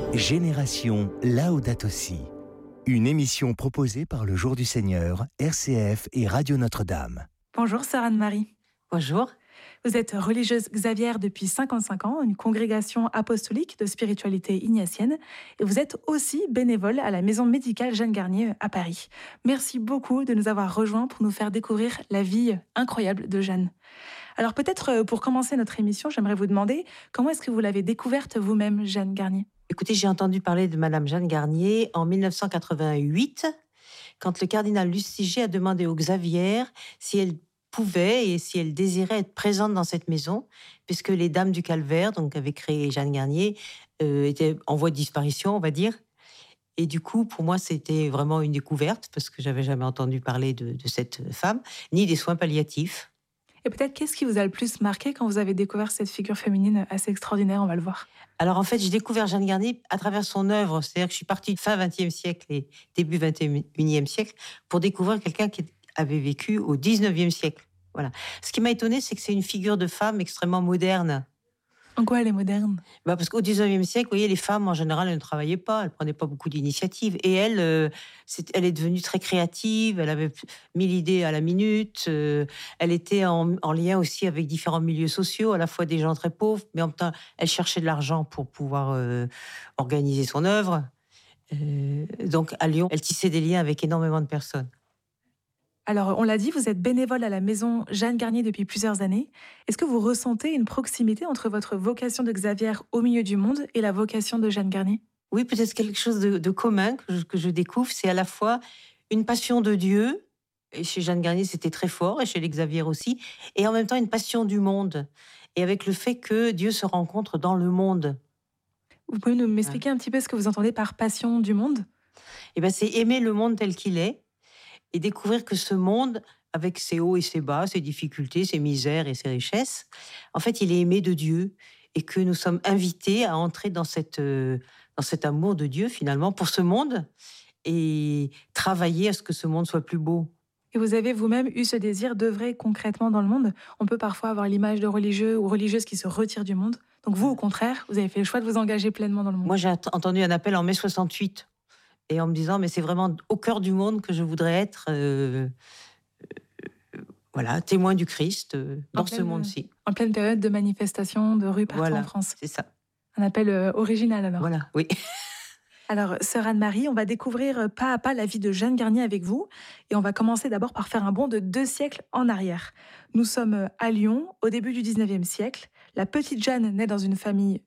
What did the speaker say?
Génération Laudato Si. Une émission proposée par le Jour du Seigneur, RCF et Radio Notre-Dame. Bonjour sœur Anne-Marie. Bonjour. Vous êtes religieuse Xavière depuis 55 ans, une congrégation apostolique de spiritualité ignatienne, et vous êtes aussi bénévole à la maison médicale Jeanne Garnier à Paris. Merci beaucoup de nous avoir rejoints pour nous faire découvrir la vie incroyable de Jeanne. Alors peut-être pour commencer notre émission, j'aimerais vous demander comment est-ce que vous l'avez découverte vous-même, Jeanne Garnier ? Écoutez, j'ai entendu parler de Madame Jeanne Garnier en 1988, quand le cardinal Lustiger a demandé aux Xavières si elle pouvait et si elle désirait être présente dans cette maison, puisque les Dames du Calvaire, donc avaient créé Jeanne Garnier, étaient en voie de disparition, on va dire. Et du coup, pour moi, c'était vraiment une découverte, parce que j'avais jamais entendu parler de cette femme, ni des soins palliatifs. Et peut-être, qu'est-ce qui vous a le plus marqué quand vous avez découvert cette figure féminine assez extraordinaire, on va le voir ? Alors en fait, j'ai découvert Jeanne Garnier à travers son œuvre. C'est-à-dire que je suis partie fin XXe siècle et début XXIe siècle pour découvrir quelqu'un qui avait vécu au XIXe siècle. Voilà. Ce qui m'a étonnée, c'est que c'est une figure de femme extrêmement moderne. En quoi elle est moderne ? Parce qu'au XIXe siècle, vous voyez, les femmes, en général, elles ne travaillaient pas, elles ne prenaient pas beaucoup d'initiatives. Et elle est devenue très créative, elle avait 1000 idées à la minute, elle était en lien aussi avec différents milieux sociaux, à la fois des gens très pauvres, mais en même temps, elle cherchait de l'argent pour pouvoir organiser son œuvre. Donc, à Lyon, elle tissait des liens avec énormément de personnes. Alors, on l'a dit, vous êtes bénévole à la maison Jeanne Garnier depuis plusieurs années. Est-ce que vous ressentez une proximité entre votre vocation de Xavière au milieu du monde et la vocation de Jeanne Garnier ? Oui, peut-être quelque chose de commun que je découvre, c'est à la fois une passion de Dieu, et chez Jeanne Garnier c'était très fort, et chez les Xavières aussi, et en même temps une passion du monde, et avec le fait que Dieu se rencontre dans le monde. Vous pouvez m'expliquer un petit peu ce que vous entendez par passion du monde ? C'est aimer le monde tel qu'il est, et découvrir que ce monde, avec ses hauts et ses bas, ses difficultés, ses misères et ses richesses, en fait, il est aimé de Dieu, et que nous sommes invités à entrer dans cet amour de Dieu, finalement, pour ce monde, et travailler à ce que ce monde soit plus beau. Et vous avez vous-même eu ce désir d'œuvrer concrètement dans le monde ? On peut parfois avoir l'image de religieux ou religieuses qui se retirent du monde. Donc vous, au contraire, vous avez fait le choix de vous engager pleinement dans le monde. Moi, j'ai entendu un appel en mai 68, et en me disant, mais c'est vraiment au cœur du monde que je voudrais être, témoin du Christ dans ce monde-ci. En pleine période de manifestations, de rues partout en France. C'est ça. Un appel original alors. Voilà, oui. Alors, sœur Anne-Marie, on va découvrir pas à pas la vie de Jeanne Garnier avec vous. Et on va commencer d'abord par faire un bond de 2 siècles en arrière. Nous sommes à Lyon, au début du 19e siècle. La petite Jeanne naît dans une famille